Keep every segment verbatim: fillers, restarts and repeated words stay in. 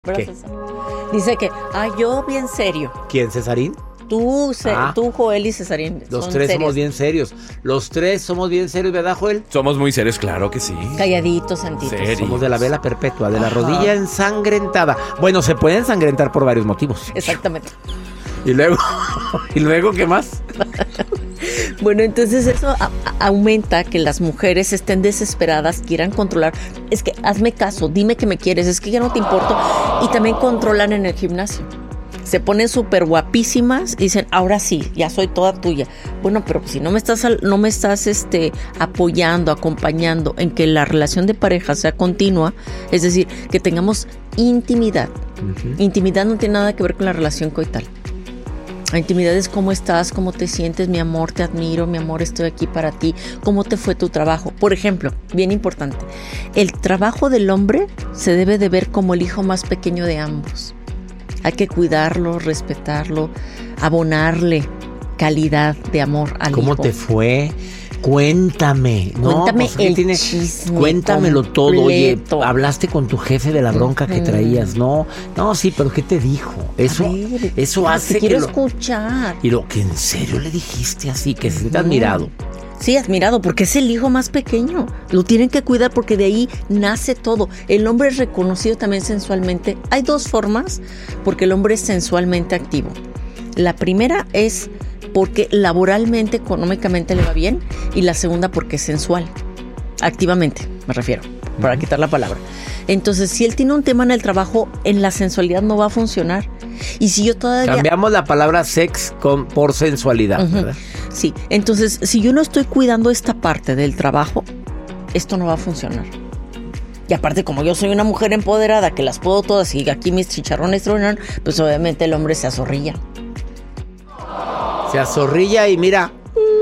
¿Qué? Dice que, ah, yo bien serio. ¿Quién, Cesarín? Tú, Ce- Ah. tú, Joel y Cesarín. Los son tres serios. somos bien serios. Los tres somos bien serios, ¿verdad, Joel? Somos muy serios, claro que sí. Calladitos, santitos. Serios. Somos de la vela perpetua, de la Ajá. rodilla ensangrentada. Bueno, se puede ensangrentar por varios motivos. Exactamente. Y luego, ¿y luego qué más? Bueno, entonces eso a- a- aumenta que las mujeres estén desesperadas, quieran controlar. Es que hazme caso, dime que me quieres, es que ya no te importo. Y también controlan en el gimnasio. Se ponen súper guapísimas y dicen, ahora sí, ya soy toda tuya. Bueno, pero si no me estás, al- no me estás este, apoyando, acompañando en que la relación de pareja sea continua, es decir, que tengamos intimidad. Ujú. Intimidad no tiene nada que ver con la relación coital. La intimidad es cómo estás, cómo te sientes, mi amor, te admiro, mi amor, estoy aquí para ti, cómo te fue tu trabajo. Por ejemplo, bien importante, el trabajo del hombre se debe de ver como el hijo más pequeño de ambos. Hay que cuidarlo, respetarlo, abonarle calidad de amor al ¿Cómo hijo. te fue? Cuéntame. No, Cuéntame pues, ¿qué el tiene? chisme Cuéntamelo todo. Oye, completo. hablaste con tu jefe de la bronca que Ujú. traías. No, no, sí, pero ¿qué te dijo? Eso, A ver, eso te hace quiero que lo... escuchar. Y lo que en serio le dijiste así, que se sienta admirado. Sí, admirado, porque es el hijo más pequeño. Lo tienen que cuidar porque de ahí nace todo. El hombre es reconocido también sensualmente. Hay dos formas porque el hombre es sensualmente activo. La primera es porque laboralmente, económicamente le va bien, y la segunda porque es sensual. Activamente, me refiero, para quitar la palabra. Entonces, si él tiene un tema en el trabajo, en la sensualidad no va a funcionar. Y si yo todavía... Cambiamos la palabra sex con, por sensualidad, Ujú. ¿verdad? Sí, entonces, si yo no estoy cuidando esta parte del trabajo, esto no va a funcionar. Y aparte, como yo soy una mujer empoderada, que las puedo todas y aquí mis chicharrones truenan, pues obviamente el hombre se azorrilla. Se azorrilla y mira.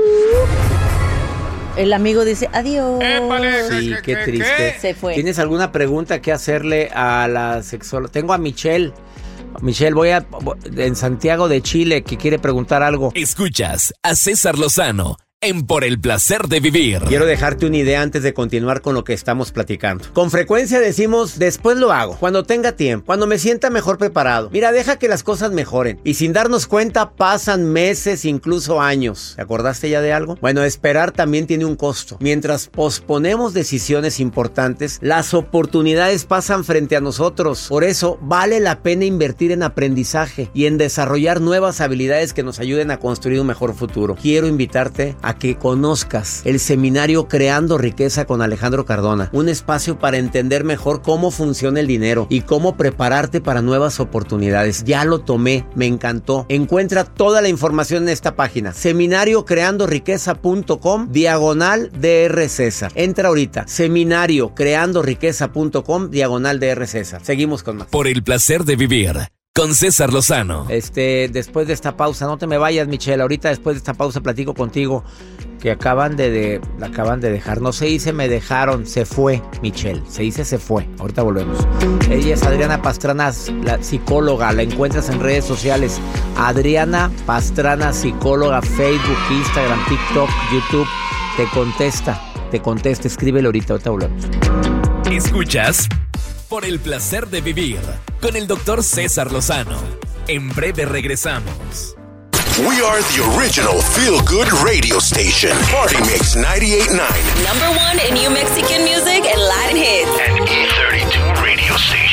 El amigo dice, adiós. Sí, qué triste. Se fue. ¿Tienes alguna pregunta que hacerle a la sexóloga? Tengo a Michelle. Michelle, voy a en Santiago de Chile, que quiere preguntar algo. Escuchas a César Lozano en Por el Placer de Vivir. Quiero dejarte una idea antes de continuar con lo que estamos platicando. Con frecuencia decimos, después lo hago, cuando tenga tiempo, cuando me sienta mejor preparado. Mira, deja que las cosas mejoren. Y sin darnos cuenta, pasan meses, incluso años. ¿Te acordaste ya de algo? Bueno, esperar también tiene un costo. Mientras posponemos decisiones importantes, las oportunidades pasan frente a nosotros. Por eso, vale la pena invertir en aprendizaje y en desarrollar nuevas habilidades que nos ayuden a construir un mejor futuro. Quiero invitarte a que conozcas el seminario Creando Riqueza con Alejandro Cardona, un espacio para entender mejor cómo funciona el dinero y cómo prepararte para nuevas oportunidades. Ya lo tomé, me encantó. Encuentra toda la información en esta página, seminario creando riqueza punto com diagonal dr César. Entra ahorita, seminario creando riqueza punto com diagonal dr César. Seguimos con más. Por el Placer de Vivir con César Lozano. Este, después de esta pausa, no te me vayas, Michelle. Ahorita después de esta pausa platico contigo que acaban de, de la acaban de dejar. No se dice me dejaron, se fue, Michelle. Se dice se fue. Ahorita volvemos. Ella es Adriana Pastrana, la psicóloga. La encuentras en redes sociales. Adriana Pastrana, psicóloga, Facebook, Instagram, TikTok, YouTube. Te contesta, te contesta. Escríbele ahorita, ahorita volvemos. Escuchas Por el Placer de Vivir con el doctor César Lozano. En breve regresamos. We are the original feel-good radio station. Party Mix ninety-eight point nine. Number one in new Mexican music and Latin hits. And E thirty